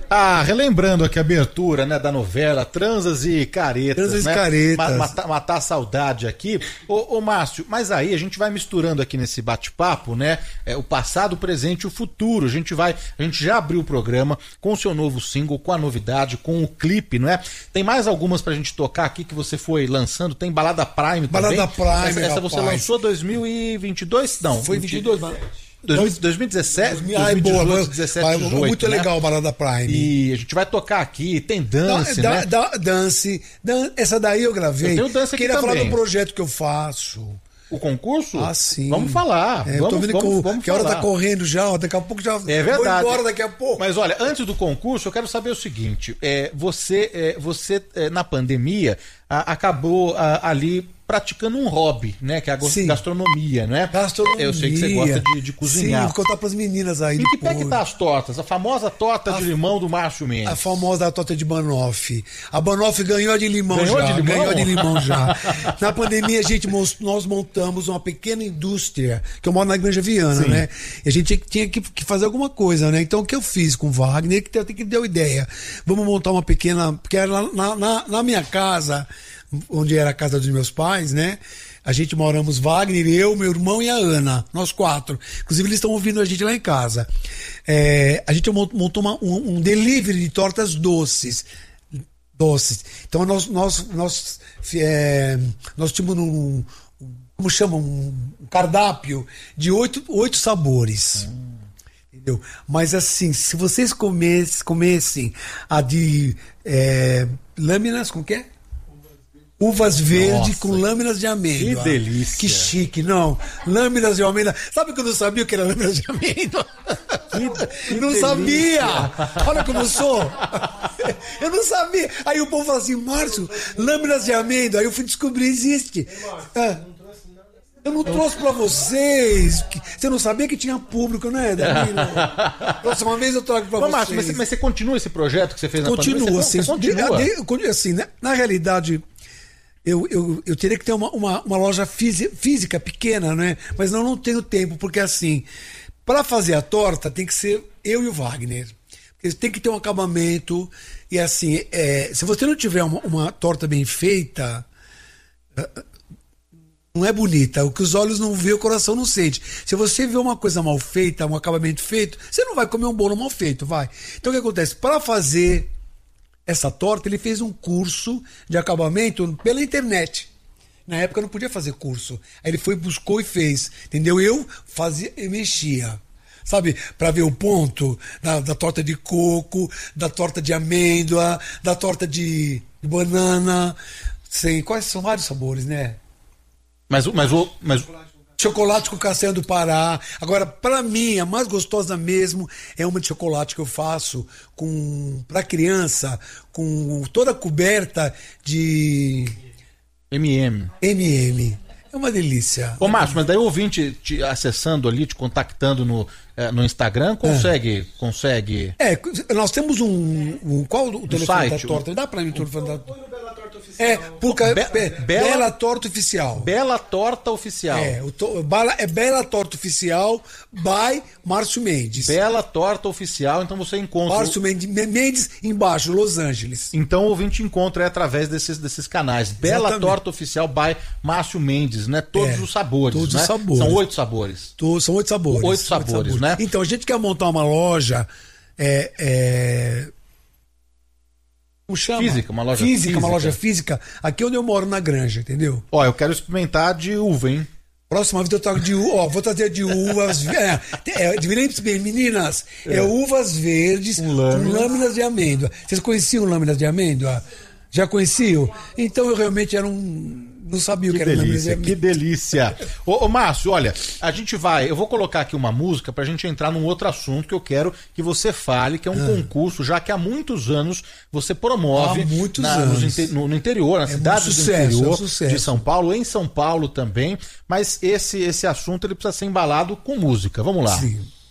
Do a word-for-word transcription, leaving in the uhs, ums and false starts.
Ah, relembrando aqui a abertura, né, da novela Transas e Caretas, Transas né? e Caretas. Matar, matar a saudade aqui. Ô, ô Márcio, mas aí a gente vai misturando aqui nesse bate-papo, né, é, o passado, o presente e o futuro. A gente vai, a gente já abriu o programa com o seu novo single, com a novidade, com o clipe, não é? Tem mais algumas pra gente tocar aqui que você foi lançando? Tem Balada Prime também? Balada Prime, Essa, essa você lançou em dois mil e vinte e dois? Não. Foi vinte e dois, mano. dois mil e dezessete, Ai, boa, dois mil e dezessete, vai, dezoito, muito né? legal a Balada Prime. E a gente vai tocar aqui, tem dance, da, né? Da, dance, dan, essa daí eu gravei. Eu tenho dance aqui Queria também. falar do projeto que eu faço. O concurso? Ah, sim. Vamos falar. É, vamos, tô vendo vamos, que, o, vamos que a hora falar. tá correndo já, ó, daqui a pouco já É verdade. vou embora daqui a pouco. Mas olha, antes do concurso, eu quero saber o seguinte: é, você, é, você é, na pandemia, a, acabou a, ali praticando um hobby, né? Que é a Sim. gastronomia, né? Gastronomia. Eu sei que você gosta de, de cozinhar. Sim, vou contar pras meninas aí. E que pé depois. que tá as tortas? A famosa torta A- de limão do Márcio Mendes. A famosa torta de banoffee. A banoffee ganhou a de limão Ganhou já. de limão? Ganhou a de limão já. Na pandemia, a gente, mos- nós montamos uma pequena indústria, que eu moro na Granja Viana, Sim. né? E a gente tinha que- tinha que, que fazer alguma coisa, né? Então, o que eu fiz com o Wagner, que até que deu ideia. Vamos montar uma pequena... Porque era lá na, na, na minha casa, onde era a casa dos meus pais, né? A gente moramos, Wagner, eu, meu irmão e a Ana, nós quatro. Inclusive, eles estão ouvindo a gente lá em casa. É, a gente montou uma- um, um delivery de tortas doces. Doces. Então, nós, nós, nós, é, nós tínhamos um, como chama, um cardápio de oito, oito sabores. Entendeu? Mas assim, se vocês comessem, comessem a de é, lâminas, como que é? Uvas verdes Nossa, com lâminas de amêndoa. que delícia. Que chique, não. Lâminas de amêndoa. Sabe que eu não sabia o que era lâminas de amêndoa? Que- que não delícia. sabia. Olha como eu sou. Eu não sabia. Aí o povo fala assim, Márcio, lâminas de amêndoa. Aí eu fui descobrir, existe. Ah, eu não trouxe pra vocês. Você não sabia que tinha público, né, Danilo? Próxima vez eu trago pra Ô, vocês. Márcio, mas, você- mas você continua esse projeto que você fez na Continua, pandemia? assim. Você continua? de- de- assim, né? Na realidade, eu, eu, eu teria que ter uma, uma, uma loja fisi- física pequena, né? Mas eu não tenho tempo, porque assim, para fazer a torta tem que ser eu e o Wagner. Porque tem que ter um acabamento. E assim, é, se você não tiver uma, uma torta bem feita, não é bonita. O que os olhos não vê, o coração não sente. Se você vê uma coisa mal feita, um acabamento feito, você não vai comer um bolo mal feito, vai. Então o que acontece? Para fazer essa torta, ele fez um curso de acabamento pela internet. Na época não podia fazer curso. Aí ele foi, buscou e fez. Entendeu? Eu fazia e mexia. Sabe? Para ver o ponto da, da torta de coco, da torta de amêndoa, da torta de, de banana. Sei, quais são vários sabores, né? Mas, o- mas, o- mas Chocolate com castanha do Pará. Agora, pra mim, a mais gostosa mesmo é uma de chocolate que eu faço com para criança, com toda coberta de M M. M M. É uma delícia. Ô, Márcio, mas daí o ouvinte te acessando ali, te contactando no, eh, no Instagram, consegue, consegue... É, nós temos um, um qual o telefone site, da torta? Dá pra mim o telefone da Põe no Bela Torta Oficial. É, porque Be- é, Bela- Bela Torta Oficial. Bela Torta Oficial. É, o to, Bala- é Bela Torta Oficial by Márcio Mendes. Bela Torta Oficial, então você encontra... Márcio Mendes, Mendes embaixo, Los Angeles. Então o ouvinte encontra aí através desses, desses canais. Bela Exatamente. Torta Oficial by Márcio Mendes, né? Todos É, os sabores, todos né? os sabores. São oito sabores. Tô- São oito sabores. Oito sabores, né? Então, a gente quer montar uma loja. É, é... Como chama? Física, uma loja física. física. Uma loja física, aqui onde eu moro, na Granja, entendeu? Ó, eu quero experimentar de uva, hein? Próxima vez eu trago de uva, ó, vou trazer de uvas. É, é, diferente, meninas, é. uvas verdes Com com lâminas. lâminas de amêndoa. Vocês conheciam lâminas de amêndoa? Já conheciam? Então eu realmente era um. Não sabia o que, Que era lâminas de delícia, amêndoa. que delícia. Ô, ô, Márcio, olha, a gente vai, eu vou colocar aqui uma música pra gente entrar num outro assunto que eu quero que você fale, que é um Ah. concurso, já que há muitos anos você promove Há muitos na- nos anos. inte- no, no interior, na É cidade muito do sucesso, é um interior sucesso. de São Paulo, em São Paulo também, mas esse, esse assunto ele precisa ser embalado com música. Vamos lá. Sim.